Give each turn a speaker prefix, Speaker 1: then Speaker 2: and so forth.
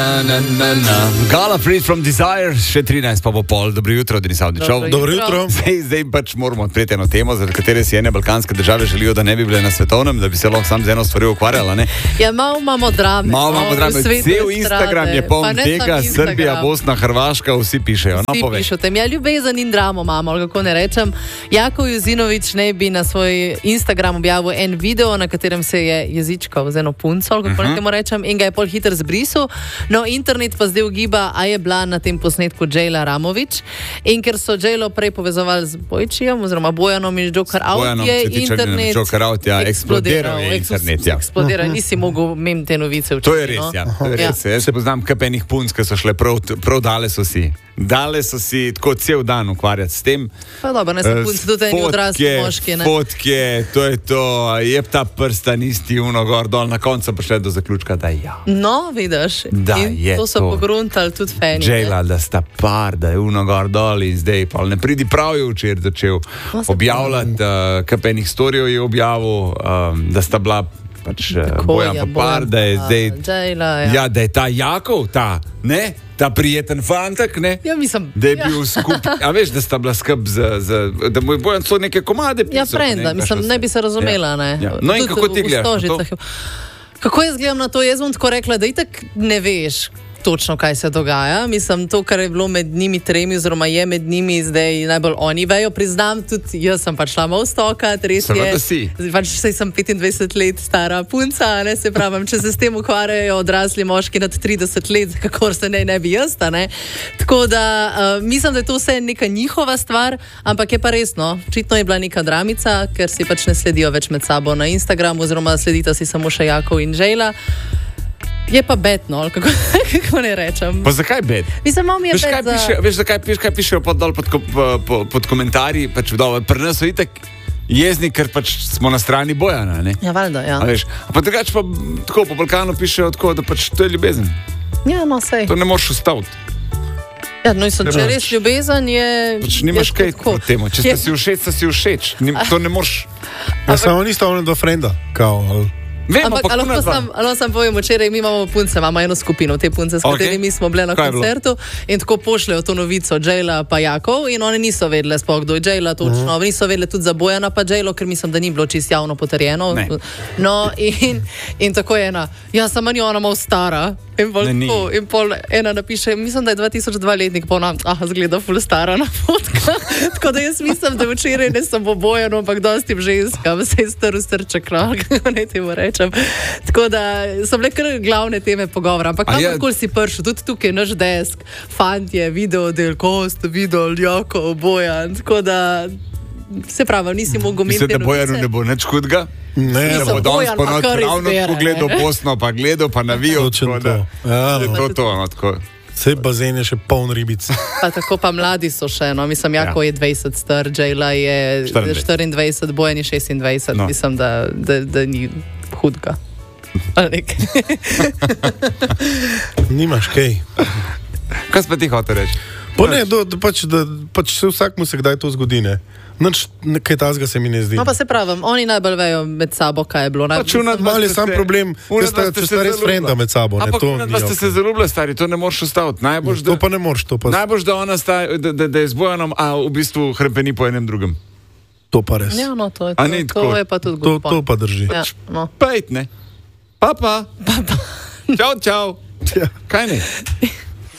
Speaker 1: Gala Free from Desire, še 13 pa bo pol. Dobro jutro, Denis Avdičov.
Speaker 2: Dobro jutro.
Speaker 1: Zdaj pač moramo odpreti eno temo, za katere si ene balkanske države želijo, da ne bi bile na svetovnem, da bi se lahko sam z eno stvarjo ukvarjala, ne?
Speaker 3: Ja, malo imamo drame.
Speaker 1: Cel Instagram je poln tega, Srbija, Bosna, Hrvaška, vsi pišejo.
Speaker 3: Vsi pišejo tem. Ja, ljubezen in dramo imamo, ali kako ne rečem. Jakov Jozinovič ne bi na svoj Instagram objavil en video, na katerem se je jezičkal z eno punco, ali kako nekemu rečem, in ga je pol hiter zbrisal. No, internet pa zdaj ugiba, a je bila na tem posnetku Džejla Ramović. In ker so Džejlo prej povezovali z Bojčijem, oziroma Bojanom iz Joker Out, je internet
Speaker 1: eksplodiral.
Speaker 3: Eksplodiral. Nisi mogel mem te novice včasih.
Speaker 1: To je res, ja. To je res. Jaz se poznam kapenih punc, ki so šle prav dale so si. Dale so si tako cel dan ukvarjati s tem.
Speaker 3: Pa dobro, ne sem punc, tudi eni odrasli moški.
Speaker 1: Fotke, to je to, je ta prstan isti, uno gor dol, na koncu prišle do zaključka, da ja.
Speaker 3: No, vidiš.
Speaker 1: Da je
Speaker 3: to. To so pogruntali tudi fani.
Speaker 1: Džejla, da sta par, da je uno gor dol in zdaj pa ne pridi prav je včeraj začel objavljati, kapenih storijev je objavil, da sta bila pač Bojan pa par, da je zdaj
Speaker 3: Džejla,
Speaker 1: ja, da je ta Jakov, ta prijeten fantak, ne?
Speaker 3: Ja, mislim.
Speaker 1: Da je bil skupaj, a veš, da sta bila skup da mu je Bojan so neke komade pisal.
Speaker 3: Ja, frenda, mislim, ne bi se razumela, ne?
Speaker 1: Ja. No in kako ti gledaš na to?
Speaker 3: Kako jaz gledam na to? Jaz bom tako rekla, da itak ne veš točno, kaj se dogaja. Mislim, to, kar je bilo med njimi tremi, oziroma je med njimi zdaj najbolj oni vejo, priznam, tudi jaz sem pač šla malo stokat, res je.
Speaker 1: Seveda si.
Speaker 3: Pač saj sem 25 let stara punca, ne, se pravim, če se s tem ukvarjajo odrasli moški nad 30 let, kakor se ne bi jaz, ne. Tako da, mislim, da je to vse neka njihova stvar, ampak je pa resno. Očitno je bila neka dramica, ker si pač ne sledijo več med sabo na Instagramu, oziroma sledita si samo še Jakov in Džejla. Je pa bedno, ali kako ne rečem.
Speaker 1: Pa zakaj bed?
Speaker 3: Mislim, mam je bed za...
Speaker 1: Veš, kaj pišejo pod komentarji, pač pri nas so itak jezni, ker pač smo na strani Bojana, ne?
Speaker 3: Ja, valjda, ja.
Speaker 1: A veš, pa drugače pa tako po Balkanu pišejo tako, da pač to je ljubezen.
Speaker 3: Ja, no, sej.
Speaker 1: To ne moreš ustaviti.
Speaker 3: Ja, no, če res ljubezen je...
Speaker 1: Pač nimaš kaj po temu. Če si všeč, to ne moreš...
Speaker 2: Ja, samo nista ona dva frenda, kao, ali...
Speaker 3: Ampak lahko sam povem, včeraj mi imamo punce, imamo eno skupino, te punce, s katerimi smo bile na koncertu in tako pošljajo to novico Džejla pa Jakov in one niso vedele sploh, kdo je Džejla točno, niso vedele tudi za Bojana pa Džejlo, ker mislim, da ni bilo čisto javno potrjeno. No in tako je ena, ja, samo ni ona malo stara. In pol ena napiše, mislim, da je 2002 letnik, pa ona, zgleda ful stara na fotka. Tako da jaz mislim, da včeraj ne samo Bojano, ampak dostim ženskam, se je strl srček, kako ne temu rečem. Tako da so bile kar glavne teme pogovora, ampak kakorkoli si prišel, tudi tukaj naš desk, fantje, video del, Kost, video, Jakov, Bojan, tako da se pravi, nisi mogel imeti
Speaker 1: novice. Mislim, da Bojanu ne bo nič hudga?
Speaker 2: Ne,
Speaker 1: bo danes ponovno ravno pogledal Bosno, pa gledal, pa navijal.
Speaker 2: Točno to.
Speaker 1: Ja, tako.
Speaker 2: Vse bazen je še poln ribic.
Speaker 3: Pa tako pa mladi so še, no, mislim, Jako je 20 star, Džejla je 24, Bojan je 26, no. Mislim, da ni hudga.
Speaker 2: Nimaš kaj.
Speaker 1: Kaj pa ti hotel reči?
Speaker 2: Pa ne, pač se vsakmu se kdaj to zgodi, ne. Kaj tazga se mi ne zdi.
Speaker 3: No pa se pravim, oni najbolj vejo med sabo, kaj je bilo.
Speaker 2: Mali je sam problem, če sta res frenda med sabo.
Speaker 1: Ampak da ste se zaljubili, stari, to ne moreš ustaviti.
Speaker 2: To pa ne moreš.
Speaker 1: Najbolj, da je z Bojanom, a v bistvu hrepeni po enem drugem.
Speaker 2: To pa res.
Speaker 3: Ja, no, to je pa tudi good point.
Speaker 2: To pa drži.
Speaker 3: Ja, no.
Speaker 1: Pejt, ne? Papa. Čau. Kaj ne?